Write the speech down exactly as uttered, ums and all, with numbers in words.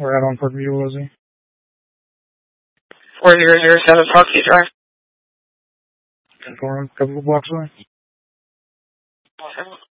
We're out on Parkview, was he? four zero zero seven Parkview Drive. ten four, a couple of blocks away. Okay.